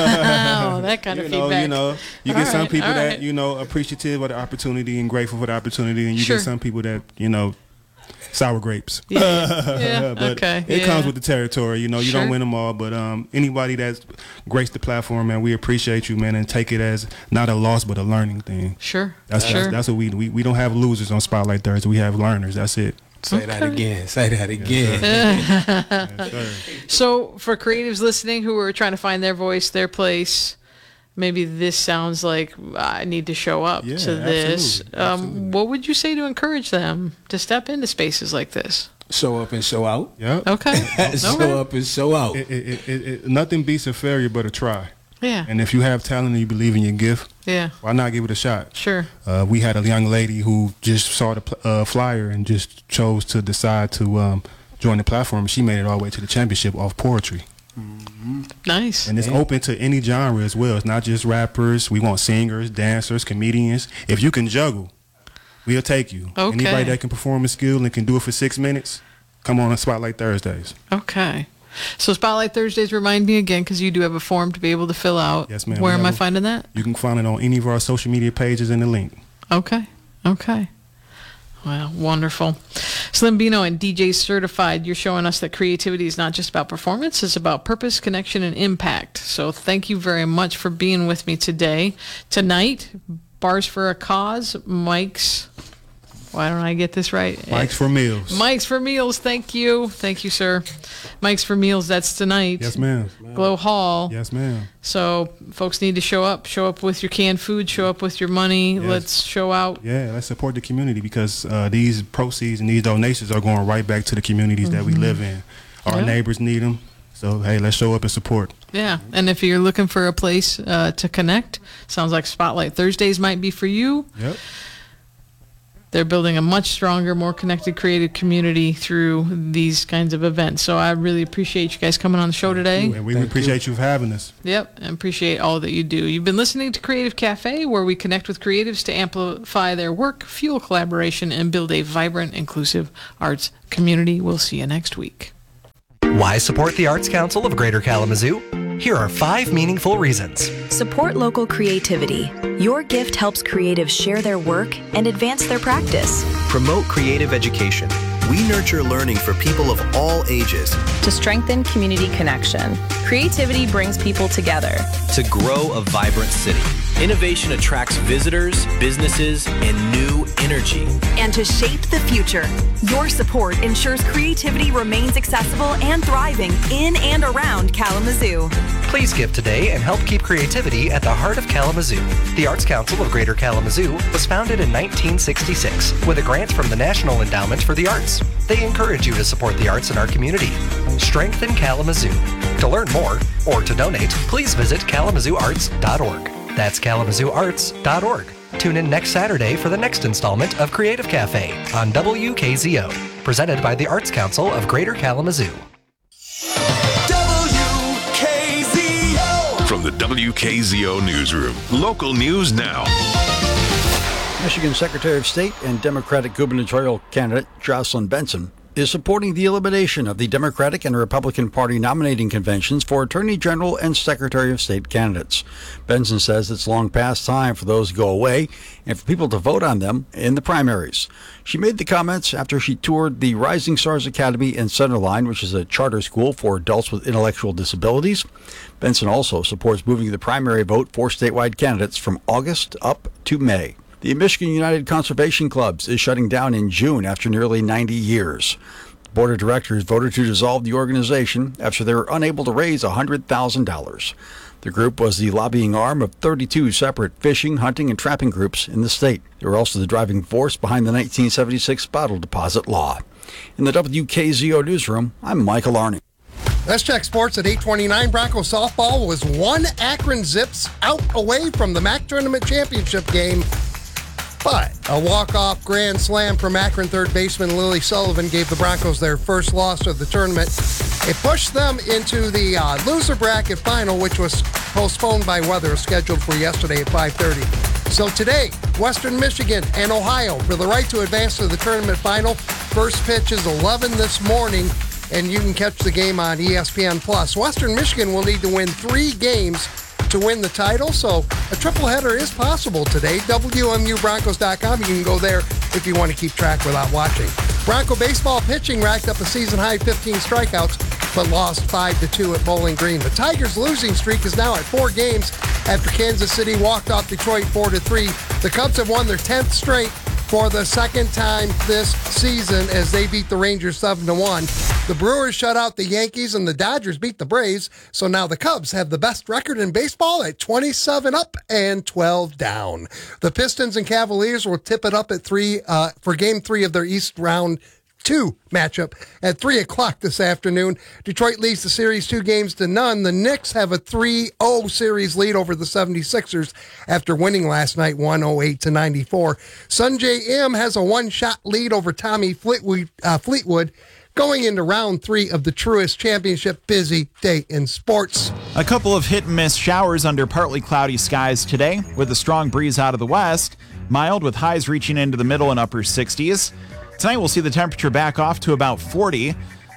Oh, that kind you of know, feedback. You know, you All get some right, people all that, right. you know, appreciative of the opportunity and grateful for the opportunity, and you Sure. get some people that, you know, sour grapes. Yeah. Yeah, But okay, it yeah. comes with the territory. You know, you Sure. don't win them all, but um, anybody that's graced the platform, man, we appreciate you, man, and take it as not a loss but a learning thing. Sure. That's sure. that's, that's what we, we we don't have losers on Spotlight Thursday. We have learners. That's it. Say that again. Say that again. So, for creatives listening who are trying to find their voice, their place, maybe this sounds like I need to show up Yeah, to this. absolutely, Um, what would you say to encourage them to step into spaces like this? Show up and show out. Yep. Okay. show Okay. up and show out. It, it, it, it, it, nothing beats a failure but a try. Yeah. And if you have talent and you believe in your gift, Yeah. why not give it a shot? Sure. Uh, we had a young lady who just saw the pl- uh, flyer and just chose to decide to um, join the platform. She made it all the way to the championship off poetry. Nice. And it's open to any genre as well. It's not just rappers. We want singers, dancers, comedians. If you can juggle, we'll take you. Okay. Anybody that can perform a skill and can do it for six minutes, come on on Spotlight Thursdays. Okay. So Spotlight Thursdays, remind me again, because you do have a form to be able to fill out. Yes, ma'am. Where am I Whatever. finding that? You can find it on any of our social media pages in the link. Okay. Okay. Well, wonderful. Slim Bino and D J Certified, you're showing us that creativity is not just about performance, it's about purpose, connection, and impact. So thank you very much for being with me today. Tonight, Bars for a Cause, Mike's... Why don't I get this right? Mike's for Meals. Mike's for Meals. Thank you. Thank you, sir. Mike's for Meals. That's tonight. Yes, ma'am. Glow Hall. Yes, ma'am. So folks need to show up. Show up with your canned food. Show up with your money. Yes. Let's show out. Yeah, let's support the community because uh, these proceeds and these donations are going right back to the communities mm-hmm. that we live in. Our yeah. neighbors need them. So, hey, let's show up and support. Yeah, and if you're looking for a place uh, to connect, sounds like Spotlight Thursdays might be for you. Yep. They're building a much stronger, more connected, creative community through these kinds of events. So I really appreciate you guys coming on the show today. And we Thank appreciate you. you for having us. Yep, and appreciate all that you do. You've been listening to Creative Cafe, where we connect with creatives to amplify their work, fuel collaboration, and build a vibrant, inclusive arts community. We'll see you next week. Why support the Arts Council of Greater Kalamazoo? Here are five meaningful reasons. Support local creativity. Your gift helps creatives share their work and advance their practice. Promote creative education. We nurture learning for people of all ages. To strengthen community connection. Creativity brings people together. To grow a vibrant city. Innovation attracts visitors, businesses, and new energy. And to shape the future. Your support ensures creativity remains accessible and thriving in and around Kalamazoo. Please give today and help keep creativity at the heart of Kalamazoo. The Arts Council of Greater Kalamazoo was founded in nineteen sixty-six with a grant from the National Endowment for the Arts. They encourage you to support the arts in our community. Strengthen Kalamazoo. To learn more or to donate, please visit kalamazoo arts dot org. That's kalamazoo arts dot org. Tune in next Saturday for the next installment of Creative Cafe on W K Z O, presented by the Arts Council of Greater Kalamazoo. From the W K Z O newsroom, local news now. Michigan Secretary of State and Democratic gubernatorial candidate Jocelyn Benson is supporting the elimination of the Democratic and Republican Party nominating conventions for Attorney General and Secretary of State candidates. Benson says it's long past time for those to go away and for people to vote on them in the primaries. She made the comments after she toured the Rising Stars Academy in Centerline, which is a charter school for adults with intellectual disabilities. Benson also supports moving the primary vote for statewide candidates from August up to May. The Michigan United Conservation Clubs is shutting down in June after nearly ninety years. The board of directors voted to dissolve the organization after they were unable to raise one hundred thousand dollars. The group was the lobbying arm of thirty-two separate fishing, hunting, and trapping groups in the state. They were also the driving force behind the nineteen seventy-six bottle deposit law. In the W K Z O newsroom, I'm Michael Arning. Let's check sports at eight twenty-nine. Bronco softball was one Akron Zips out away from the M A C Tournament Championship game. But a walk-off grand slam from Akron third baseman Lily Sullivan gave the Broncos their first loss of the tournament. It pushed them into the uh, loser bracket final, which was postponed by weather, scheduled for yesterday at five thirty. So today, Western Michigan and Ohio for the right to advance to the tournament final. First pitch is eleven this morning, and you can catch the game on E S P N plus. Western Michigan will need to win three games to win the title, so a triple header is possible today. W M U Broncos dot com. You can go there if you want to keep track without watching. Bronco baseball pitching racked up a season-high fifteen strikeouts, but lost five to two at Bowling Green. The Tigers' losing streak is now at four games after Kansas City walked off Detroit four to three. The Cubs have won their tenth straight for the second time this season as they beat the Rangers seven to one. The Brewers shut out the Yankees and the Dodgers beat the Braves, so now the Cubs have the best record in baseball at twenty-seven up and twelve down. The Pistons and Cavaliers will tip it up at three uh, for game three of their East round two matchup at three o'clock this afternoon. Detroit leads the series two games to none. The Knicks have a three oh series lead over the seventy-sixers after winning last night one oh eight to ninety-four. Sungjae Im has a one-shot lead over Tommy Fleetwood, uh, Fleetwood going into round three of the Truist Championship. Busy day in sports. A couple of hit-and-miss showers under partly cloudy skies today with a strong breeze out of the west, mild with highs reaching into the middle and upper sixties. Tonight we'll see the temperature back off to about forty.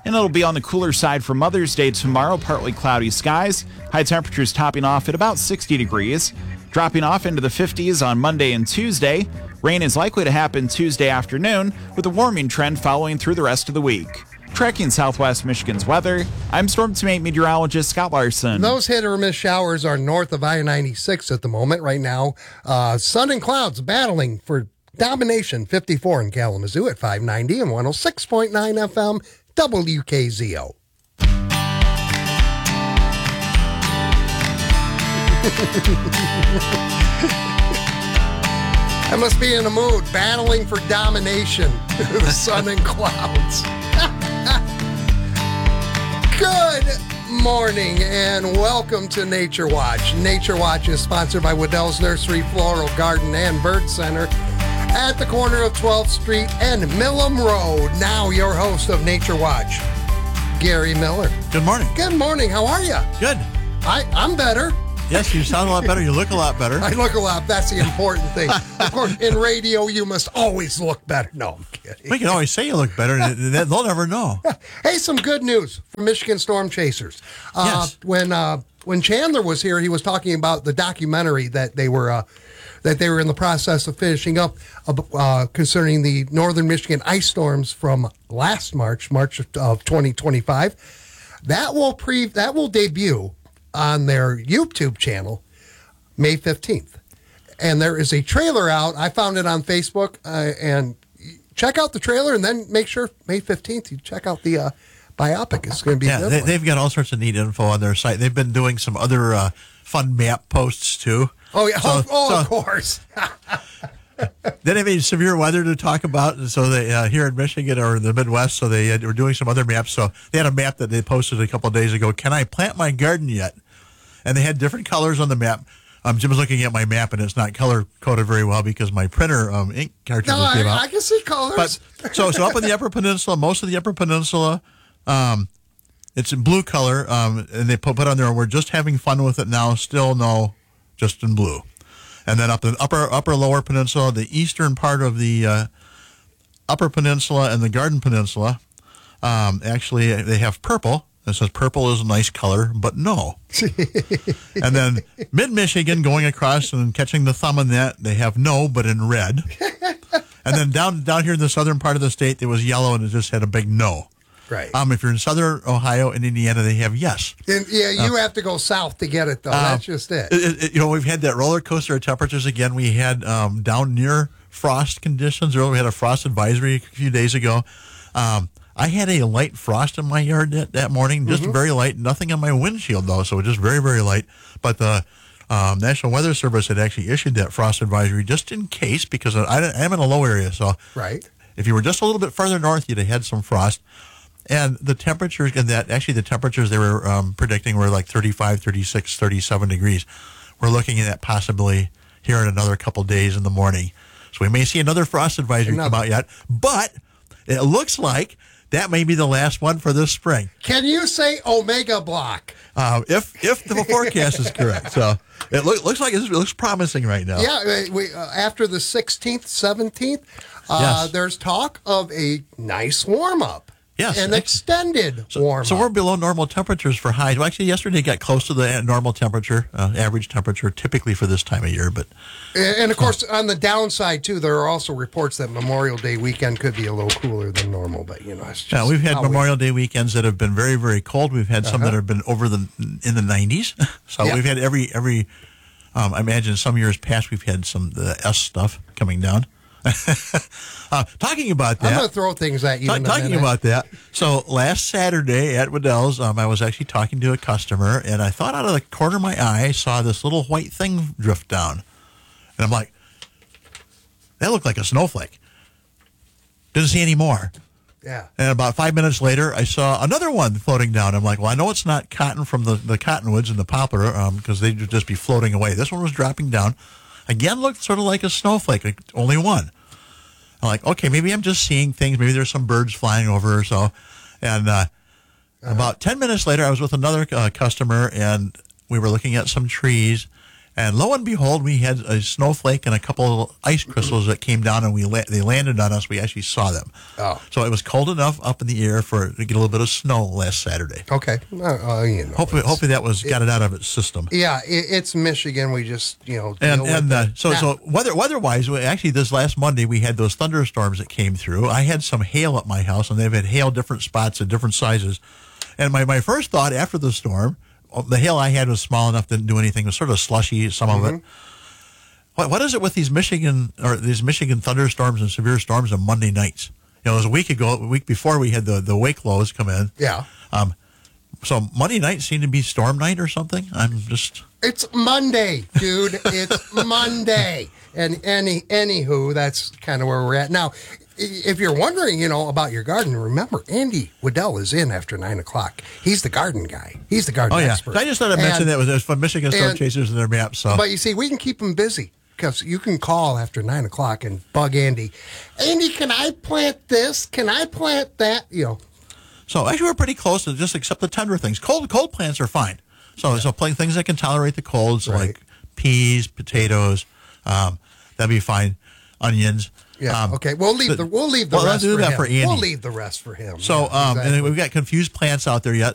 And it'll be on the cooler side for Mother's Day tomorrow, partly cloudy skies. High temperatures topping off at about sixty degrees. Dropping off into the fifties on Monday and Tuesday. Rain is likely to happen Tuesday afternoon, with a warming trend following through the rest of the week. Tracking Southwest Michigan's weather, I'm Storm Team eight meteorologist Scott Larson. Those hit or miss showers are north of I ninety-six at the moment right now. Uh, sun and clouds battling for domination. fifty-four in Kalamazoo at five ninety and one oh six point nine F M W K Z O. I must be in a mood, battling for domination. The sun and clouds. Good morning and welcome to Nature Watch. Nature Watch is sponsored by Waddell's Nursery, Floral Garden, and Bird Center at the corner of twelfth Street and Millam Road. Now your host of Nature Watch, Gary Miller. Good morning. Good morning. How are you? Good. I, I'm better. Yes, you sound a lot better. You look a lot better. I look a lot. That's the important thing. Of course, in radio, you must always look better. No, I'm kidding. We can always say you look better, and they'll never know. Hey, some good news from Michigan Storm Chasers. Uh, yes. When uh, when Chandler was here, he was talking about the documentary that they were uh, that they were in the process of finishing up uh, concerning the northern Michigan ice storms from last March, March of twenty twenty-five. That will pre that will debut on their YouTube channel May fifteenth. And there is a trailer out. I found it on Facebook. Uh, and check out the trailer and then make sure May fifteenth you check out the uh, biopic. It's going to be yeah, a good they, one. They've got all sorts of neat info on their site. They've been doing some other uh, fun map posts, too. Oh, yeah. So, oh, oh so, of course. They have any severe weather to talk about, and so they uh, here in Michigan or the Midwest, so they uh, were doing some other maps. So they had a map that they posted a couple of days ago. Can I plant my garden yet? And they had different colors on the map. Um, Jim was looking at my map, and it's not color coded very well because my printer um, ink cartridges No, came I, out. I can see colors. But so so up in the Upper Peninsula, most of the Upper Peninsula, um, it's in blue color, um, and they put, put on there. We're just having fun with it now. Still no, just in blue. And then up the upper upper lower peninsula, the eastern part of the uh, Upper Peninsula and the Garden Peninsula, um, actually they have purple. It says purple is a nice color, but no. And then mid-Michigan going across and catching the thumb on that, they have no, but in red. And then down down here in the southern part of the state, there was yellow and it just had a big no. Right. Um, if you're in southern Ohio and Indiana, they have yes. And, yeah, you uh, have to go south to get it, though. uh, That's just it. It, it. You know, we've had that roller coaster of temperatures again. We had um, down near frost conditions. We had a frost advisory a few days ago. Um, I had a light frost in my yard that, that morning, just Mhm. very light. Nothing on my windshield, though, so just very, very light. But the um, National Weather Service had actually issued that frost advisory just in case, because I, I'm in a low area. So right. if you were just a little bit further north, you'd have had some frost. And the temperatures, and that actually the temperatures they were um, predicting were like thirty-five, thirty-six, thirty-seven degrees. We're looking at possibly here in another couple days in the morning. So we may see another frost advisory Another. come out yet. But it looks like that may be the last one for this spring. Can you say Omega Block? Uh, if if the forecast is correct. So it look, looks like it's, it looks promising right now. Yeah, we, uh, after the sixteenth, seventeenth, uh, Yes. there's talk of a nice warm-up. Yes. An extended warm-up. So we're below normal temperatures for highs. Well, actually, yesterday got close to the normal temperature, uh, average temperature, typically for this time of year. But And, and of course, on the downside, too, there are also reports that Memorial Day weekend could be a little cooler than normal. But, you know, it's just yeah, we've had how we- Memorial Day weekends that have been very, very cold. We've had some Uh-huh. that have been over the in the nineties. So Yeah. we've had every every. Um, I imagine some years past we've had some the S stuff coming down. uh, talking about that, I'm going to throw things at you Ta- in a talking minute. about that. So last Saturday at Waddell's, um, I was actually talking to a customer, and I thought out of the corner of my eye, I saw this little white thing drift down. And I'm like, that looked like a snowflake. Didn't see any more. Yeah. And about five minutes later, I saw another one floating down. I'm like, well, I know it's not cotton from the, the cottonwoods and the poplar because they'd just be floating away. This one was dropping down. Again, looked sort of like a snowflake, like only one. I'm like, okay, maybe I'm just seeing things. Maybe there's some birds flying over or so. And uh, uh-huh. about ten minutes later, I was with another uh, customer, and we were looking at some trees. And lo and behold, we had a snowflake and a couple of ice crystals that came down, and we la- they landed on us. We actually saw them. Oh. So it was cold enough up in the air for to get a little bit of snow last Saturday. Okay. Uh, uh, you know, hopefully, hopefully that was got it out of its system. Yeah, it, it's Michigan. We just, you know, And deal and with uh, it. so Now- so weather weather wise, actually this last Monday we had those thunderstorms that came through. I had some hail at my house, and they've had hail different spots at different sizes. And my, my first thought after the storm, the hail I had was small enough, didn't do anything. It was sort of slushy, some of it. What what is it with these Michigan or these Michigan thunderstorms and severe storms on Monday nights? You know, it was a week ago, a week before we had the, the wake lows come in. Yeah. Um, so Monday night seemed to be storm night or something. I'm just. It's Monday, dude. It's Monday. And any anywho, that's kind of where we're at now. If you're wondering, you know, about your garden, remember Andy Waddell is in after nine o'clock. He's the garden guy. He's the garden Oh yeah. expert. I just thought I mentioned And- that was, it was from Michigan Storm and- Chasers and their maps. So. But you see, we can keep him busy because you can call after nine o'clock and bug Andy. Andy, can I plant this? Can I plant that? You know. So actually, we're pretty close to just except the tender things. Cold cold plants are fine. So so plant things that can tolerate the colds, Right. like peas, potatoes, um, that'd be fine. Onions. Yeah. Um, okay. We'll leave so- the we'll leave the well, rest let's do for that him. for Andy. We'll leave the rest for him. So Yeah, um, exactly. and we've got confused plants out there yet.